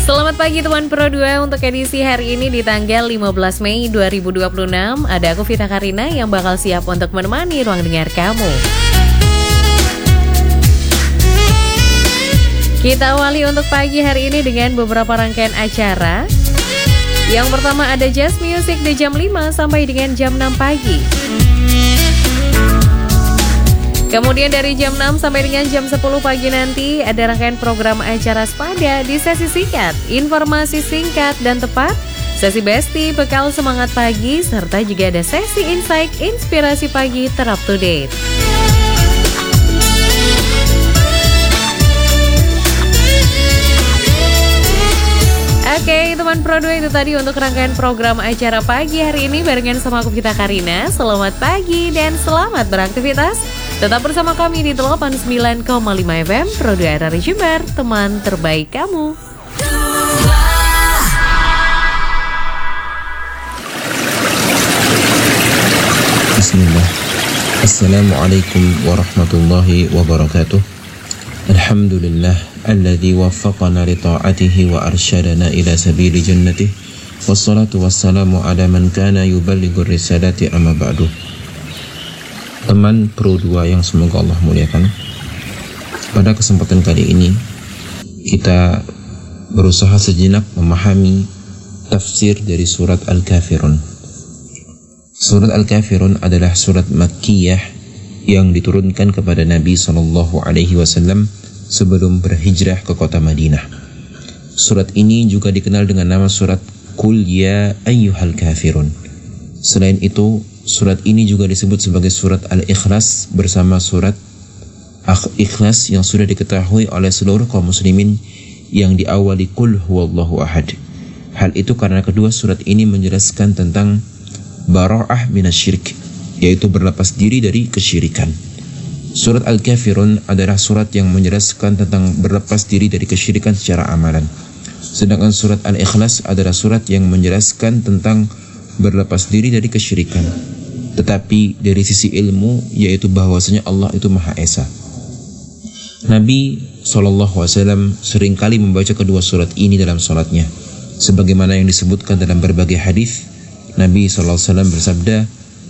Selamat pagi teman Pro 2, untuk edisi hari ini di tanggal 15 Mei 2026 ada aku Vita Karina yang bakal siap untuk menemani ruang dengar kamu. Kita awali untuk pagi hari ini dengan beberapa rangkaian acara. Yang pertama ada Jazz Music di jam 5 sampai dengan jam 6 pagi. Kemudian dari jam 6 sampai dengan jam 10 pagi nanti ada rangkaian program acara Sepada di sesi singkat, informasi singkat dan tepat, sesi Besti, bekal semangat pagi, serta juga ada sesi Insight, inspirasi pagi ter up to date. Oke, teman Pro 2, itu tadi untuk rangkaian program acara pagi hari ini barengan sama aku Vita Karina. Selamat pagi dan selamat beraktivitas. Tetap bersama kami di 89,5 FM Pro 2 RRI Jember, teman terbaik kamu. Bismillah. Assalamualaikum warahmatullahi wabarakatuh. Alhamdulillah alladzi waffaqana li ta'atihi wa arsyadana ila sabili jannatih. Wassalatu wassalamu ala man kana yuballighu risalati amma ba'du. Teman Pro 2 yang semoga Allah muliakan, pada kesempatan kali ini kita berusaha sejenak memahami tafsir dari surat Al-Kafirun. Surat Al-Kafirun adalah surat Makkiyah yang diturunkan kepada Nabi SAW sebelum berhijrah ke kota Madinah. Surat ini juga dikenal dengan nama surat Qul Ya Ayyuhal Kafirun. Selain itu, surat ini juga disebut sebagai surat Al-Ikhlas bersama surat Ikhlas yang sudah diketahui oleh seluruh kaum muslimin yang diawali Qul Huwallahu Ahad. Hal itu karena kedua surat ini menjelaskan tentang bara'ah minasyirik, yaitu berlepas diri dari kesyirikan. Surat Al-Kafirun adalah surat yang menjelaskan tentang berlepas diri dari kesyirikan secara amalan. Sedangkan surat Al-Ikhlas adalah surat yang menjelaskan tentang berlepas diri dari kesyirikan, tetapi dari sisi ilmu, yaitu bahwasanya Allah itu Maha Esa. Nabi SAW seringkali membaca kedua surat ini dalam salatnya, sebagaimana yang disebutkan dalam berbagai hadis. Nabi SAW bersabda,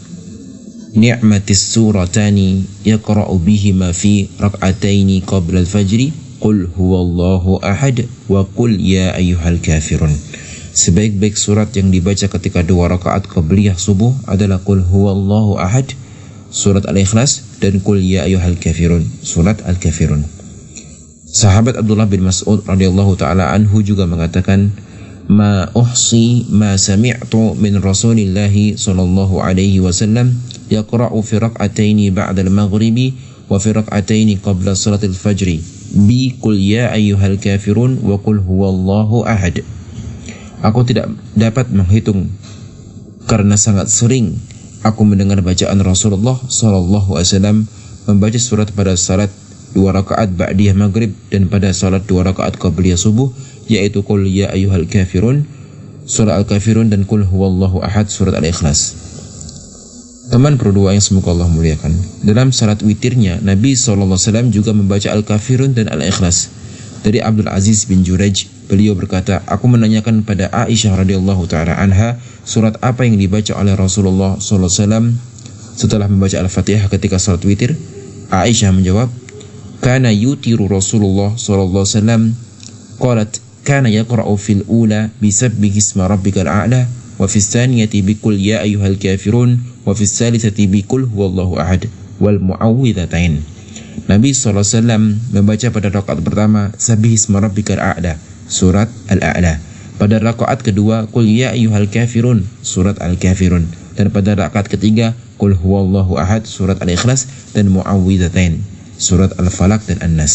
"Ni'matis suratani yaqra'u bihima fi rak'ataini qabla al-fajri, qul huwallahu ahad wa qul ya ayyuhal kafirun." Sebaik-baik surat yang dibaca ketika 2 rakaat qabliyah subuh adalah Qul Huwallahu Ahad, surat Al-Ikhlas, dan Qul Ya Ayyuhal Kafirun, surat Al-Kafirun. Sahabat Abdullah bin Mas'ud radhiyallahu ta'ala anhu juga mengatakan, "Ma uhsi ma sami'tu min Rasulillahi sallallahu alaihi wasallam yaqra'u fi rak'ataini ba'da al-maghribi wa fi rak'ataini qabla salatil fajri bi Qul Ya Ayyuhal Kafirun wa Qul Huwallahu Ahad." Aku tidak dapat menghitung karena sangat sering aku mendengar bacaan Rasulullah SAW membaca surat pada salat 2 rakaat ba'diyah maghrib dan pada salat 2 rakaat qabliyah subuh, yaitu Qul Ya Ayyuhal Kafirun, surat Al-Kafirun, dan Qul Huwallahu Ahad, surat Al-Ikhlas. Teman Pro 2 yang semoga Allah muliakan, dalam salat witirnya Nabi SAW juga membaca Al-Kafirun dan Al-Ikhlas. Dari Abdul Aziz bin Juraj, beliau berkata, "Aku menanyakan pada Aisyah radhiyallahu ta'ala anha, surat apa yang dibaca oleh Rasulullah SAW setelah membaca Al-Fatihah ketika salat witir?" Aisyah menjawab, "Kana yutiru Rasulullah SAW, qalat, kana yaqra'u fil ula bisabbihi isma rabbikal a'la, wa fis tsaniyati biqul ya ayyuhal kafirun, wa fis tsalitsati biqul huwallahu ahad, wal mu'awwidhatain." Nabi SAW membaca pada rakaat pertama Sabbih isma rabbikal a'la, surat Al-A'la. Pada rakaat kedua Qul Ya Ayyuhal Kafirun, surat Al-Kafirun. Dan pada rakaat ketiga Qul Huwallahu Ahad, surat Al-Ikhlas, dan Mu'awwidhatain, surat Al-Falaq dan An-Nas.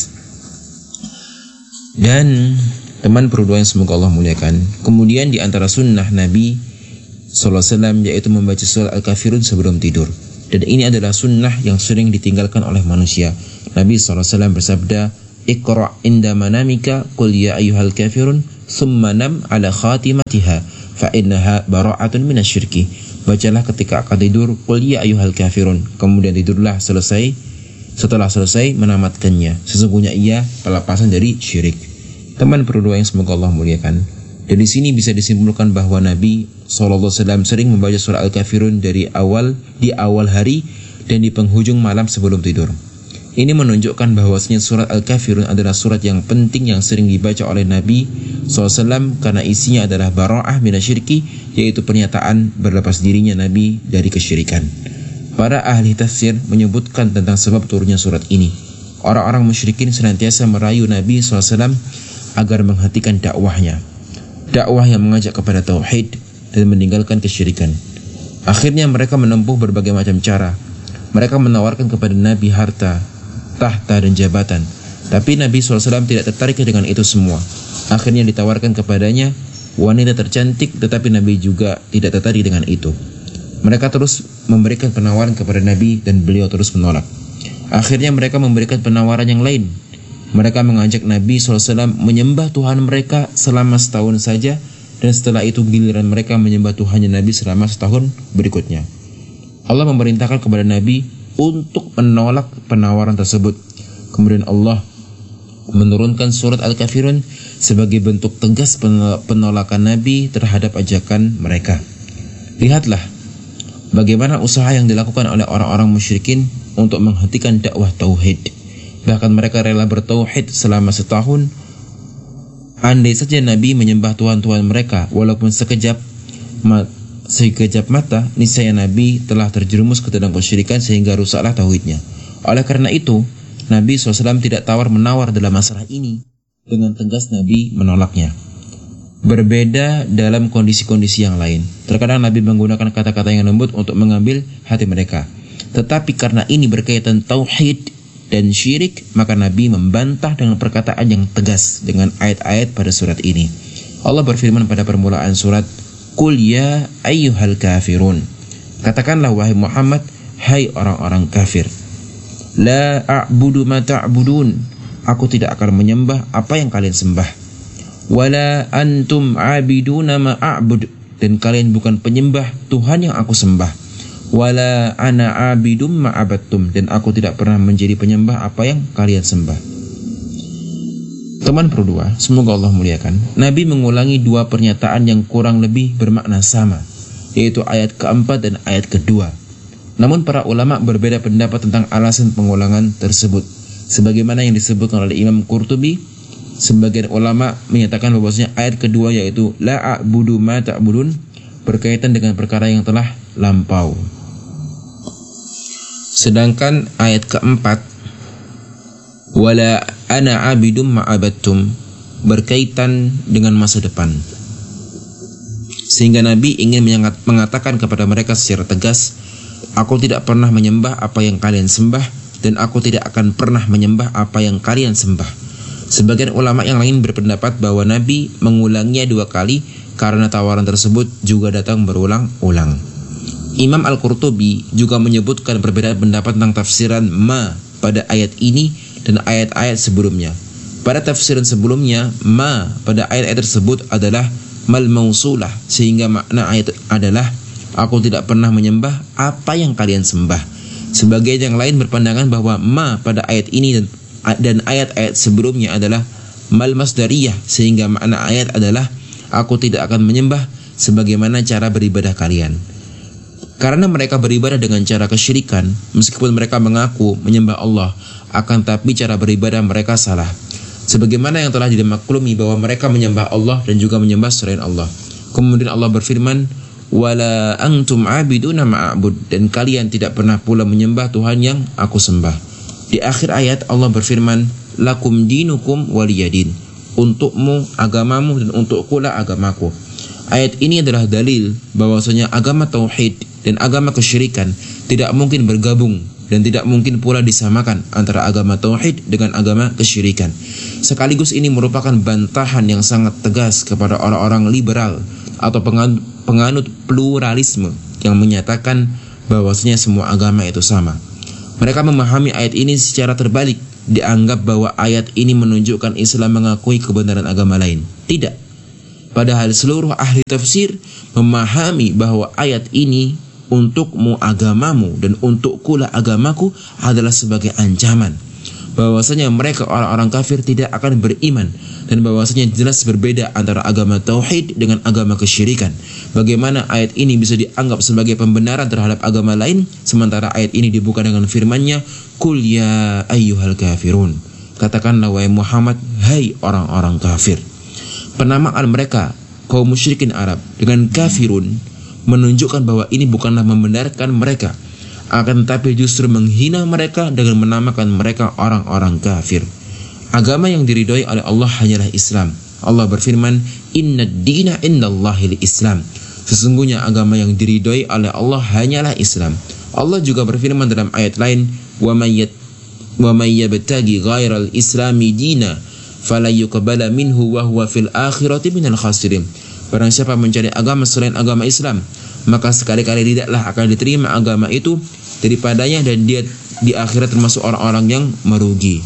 Dan teman Pro 2 yang semoga Allah muliakan, kemudian di antara sunnah Nabi SAW yaitu membaca surat Al-Kafirun sebelum tidur. Dan ini adalah sunnah yang sering ditinggalkan oleh manusia. Nabi SAW bersabda, "Iqra' inda manamika qul ya ayyuhal kafirun, thumma nam ala khatimatiha, fa innaha bara'atun minasyirki." Bacalah ketika akan tidur qul ya ayyuhal kafirun, kemudian tidurlah setelah selesai menamatkannya, sesungguhnya ia pelepasan dari syirik. Teman perlu yang semoga Allah muliakan, dari sini bisa disimpulkan bahwa Nabi SAW sering membaca surah Al-Kafirun di awal hari dan di penghujung malam sebelum tidur. Ini menunjukkan bahwasanya surat Al-Kafirun adalah surat yang penting yang sering dibaca oleh Nabi SAW karena isinya adalah bara'ah minasyirki, yaitu pernyataan berlepas dirinya Nabi dari kesyirikan. Para ahli tafsir menyebutkan tentang sebab turunnya surat ini. Orang-orang musyrikin senantiasa merayu Nabi SAW agar menghentikan dakwahnya, dakwah yang mengajak kepada tauhid dan meninggalkan kesyirikan. Akhirnya mereka menempuh berbagai macam cara. Mereka menawarkan kepada Nabi harta, tahta dan jabatan, tapi Nabi SAW tidak tertarik dengan itu semua. Akhirnya ditawarkan kepadanya wanita tercantik, tetapi Nabi juga tidak tertarik dengan itu. Mereka terus memberikan penawaran kepada Nabi dan beliau terus menolak. Akhirnya mereka memberikan penawaran yang lain. Mereka mengajak Nabi SAW menyembah Tuhan mereka selama setahun saja, dan setelah itu giliran mereka menyembah Tuhannya Nabi selama setahun berikutnya. Allah memerintahkan kepada Nabi untuk menolak penawaran tersebut. Kemudian Allah menurunkan surat Al-Kafirun sebagai bentuk tegas penolakan Nabi terhadap ajakan mereka. Lihatlah bagaimana usaha yang dilakukan oleh orang-orang musyrikin untuk menghentikan dakwah tauhid. Bahkan mereka rela bertauhid selama setahun. Andai saja Nabi menyembah Tuhan-Tuhan mereka walaupun sekejap mata, niscaya Nabi telah terjerumus ke dalam kesyirikan sehingga rusaklah tauhidnya. Oleh karena itu, Nabi SAW tidak tawar-menawar dalam masalah ini. Dengan tegas Nabi menolaknya. Berbeda dalam kondisi-kondisi yang lain. Terkadang Nabi menggunakan kata-kata yang lembut untuk mengambil hati mereka. Tetapi karena ini berkaitan tauhid dan syirik, maka Nabi membantah dengan perkataan yang tegas dengan ayat-ayat pada surat ini. Allah berfirman pada permulaan surat, Qul ya ayyuhal kafirun. Katakanlah wahai Muhammad, hai orang-orang kafir. La a'budu ma ta'budun. Aku tidak akan menyembah apa yang kalian sembah. Wala antum abiduna ma a'bud. Dan kalian bukan penyembah Tuhan yang aku sembah. Wala ana abidum ma abattum. Dan aku tidak pernah menjadi penyembah apa yang kalian sembah. Teman berdua, semoga Allah muliakan, Nabi mengulangi dua pernyataan yang kurang lebih bermakna sama, yaitu ayat keempat dan ayat kedua. Namun para ulama berbeda pendapat tentang alasan pengulangan tersebut. Sebagaimana yang disebutkan oleh Imam Qurtubi, sebagian ulama menyatakan bahwasanya ayat kedua yaitu la a'budu ma ta'budun berkaitan dengan perkara yang telah lampau. Sedangkan ayat keempat wala ana abidum ma'abattum berkaitan dengan masa depan. Sehingga Nabi ingin mengatakan kepada mereka secara tegas, aku tidak pernah menyembah apa yang kalian sembah, dan aku tidak akan pernah menyembah apa yang kalian sembah. Sebagian ulama yang lain berpendapat bahwa Nabi mengulanginya dua kali karena tawaran tersebut juga datang berulang-ulang. Imam Al-Qurtubi juga menyebutkan perbedaan pendapat tentang tafsiran ma pada ayat ini dan ayat-ayat sebelumnya. Pada tafsiran sebelumnya, ma pada ayat-ayat tersebut adalah mal mausulah, sehingga makna ayat adalah aku tidak pernah menyembah apa yang kalian sembah. Sebagian yang lain berpandangan bahwa ma pada ayat ini dan ayat-ayat sebelumnya adalah mal masdariyah, sehingga makna ayat adalah aku tidak akan menyembah sebagaimana cara beribadah kalian. Karena mereka beribadah dengan cara kesyirikan, meskipun mereka mengaku menyembah Allah, akan tapi cara beribadah mereka salah. Sebagaimana yang telah dimaklumi bahwa mereka menyembah Allah dan juga menyembah selain Allah. Kemudian Allah berfirman, wala antum abiduna ma'abud, dan kalian tidak pernah pula menyembah Tuhan yang aku sembah. Di akhir ayat Allah berfirman, lakum dinukum waliyadin, untukmu agamamu dan untukku lah agamaku. Ayat ini adalah dalil bahwasanya agama tauhid dan agama kesyirikan tidak mungkin bergabung dan tidak mungkin pula disamakan antara agama tauhid dengan agama kesyirikan. Sekaligus ini merupakan bantahan yang sangat tegas kepada orang-orang liberal atau penganut pluralisme yang menyatakan bahwasanya semua agama itu sama. Mereka memahami ayat ini secara terbalik, dianggap bahwa ayat ini menunjukkan Islam mengakui kebenaran agama lain. Tidak. Padahal seluruh ahli tafsir memahami bahwa ayat ini untukmu agamamu dan untukku lah agamaku adalah sebagai ancaman. bahwasanya mereka orang-orang kafir tidak akan beriman, dan bahwasanya jelas berbeda antara agama tauhid dengan agama kesyirikan. Bagaimana ayat ini bisa dianggap sebagai pembenaran terhadap agama lain, sementara ayat ini dibuka dengan firman-Nya, "Qul ya ayyuhal kafirun." Katakanlah wahai Muhammad, hai orang-orang kafir. Penamaan mereka kaum musyrikin Arab dengan kafirun menunjukkan bahwa ini bukanlah membenarkan mereka, akan tetapi justru menghina mereka dengan menamakan mereka orang-orang kafir. Agama yang diridhoi oleh Allah hanyalah Islam. Allah berfirman, "Innad dina indallahil Islam." Sesungguhnya agama yang diridhoi oleh Allah hanyalah Islam. Allah juga berfirman dalam ayat lain, "Wa may yabtaghi ghairal islami dina fala yuqbala minhu wa huwa fil akhirati minal khasirin." Barang siapa mencari agama selain agama Islam, maka sekali-kali tidaklah akan diterima agama itu daripadanya, dan dia di akhirat termasuk orang-orang yang merugi.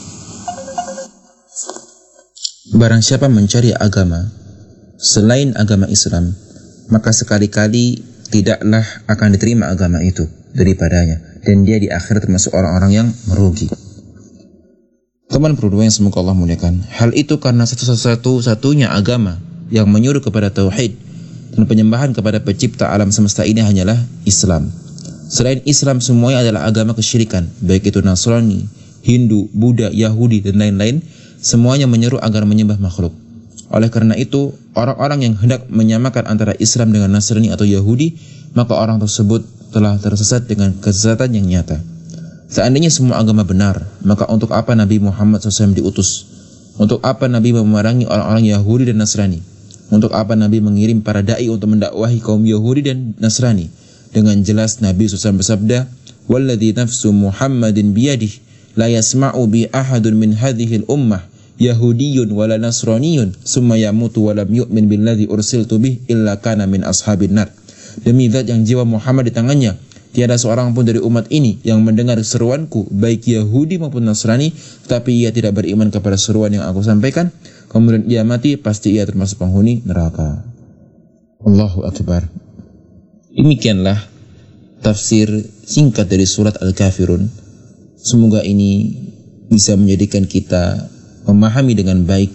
Barang siapa mencari agama selain agama Islam, maka sekali-kali tidaklah akan diterima agama itu daripadanya, dan dia di akhirat termasuk orang-orang yang merugi. Teman berdua yang semoga Allah muliakan, hal itu karena satu-satunya agama yang menyuruh kepada tauhid dan penyembahan kepada pencipta alam semesta ini hanyalah Islam. Selain Islam, semuanya adalah agama kesyirikan, baik itu Nasrani, Hindu, Buddha, Yahudi, dan lain-lain. Semuanya menyeru agar menyembah makhluk. Oleh karena itu, orang-orang yang hendak menyamakan antara Islam dengan Nasrani atau Yahudi, maka orang tersebut telah tersesat dengan kesesatan yang nyata. Seandainya semua agama benar, maka untuk apa Nabi Muhammad SAW diutus? Untuk apa Nabi memerangi orang-orang Yahudi dan Nasrani? Untuk apa Nabi mengirim para da'i untuk mendakwahi kaum Yahudi dan Nasrani? Dengan jelas Nabi SAW bersabda, "Walladzi nafsu Muhammadin biyadih, la yasma'u bi ahadun min hadhil ummah, Yahudiyyun wala Nasraniyun, summa yamutu walam yu'min billadzi ursiltu bih, illa kana min ashabin nar." Demi zat yang jiwa Muhammad di tangannya, tiada seorang pun dari umat ini yang mendengar seruanku, baik Yahudi maupun Nasrani, tapi ia tidak beriman kepada seruan yang aku sampaikan, kemudian ia mati, pasti ia termasuk penghuni neraka. Allahu Akbar. Demikianlah tafsir singkat dari surat Al-Kafirun. Semoga ini bisa menjadikan kita memahami dengan baik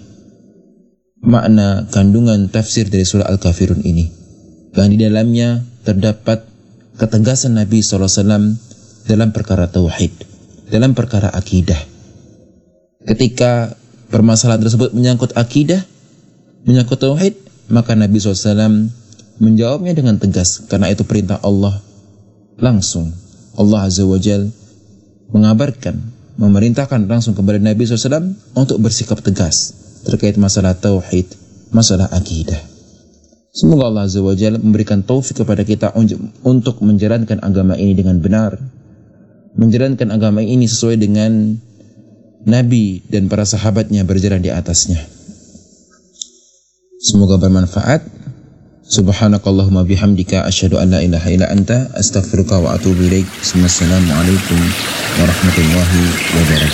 makna kandungan tafsir dari surat Al-Kafirun ini. Dan di dalamnya terdapat ketegasan Nabi SAW dalam perkara tauhid, dalam perkara akidah. Ketika permasalahan tersebut menyangkut akidah, menyangkut tauhid, maka Nabi SAW menjawabnya dengan tegas, karena itu perintah Allah langsung. Allah Azza wa Jal mengabarkan, memerintahkan langsung kepada Nabi SAW untuk bersikap tegas terkait masalah tauhid, masalah akidah. Semoga Allah Azza wa Jalla memberikan taufik kepada kita untuk menjalankan agama ini dengan benar, menjalankan agama ini sesuai dengan Nabi dan para sahabatnya berjalan di atasnya. Semoga bermanfaat. Subhanakallahumma bihamdika asyhadu an la ilaha illa anta astaghfiruka wa atubu ilaik. Assalamualaikum warahmatullahi wabarakatuh.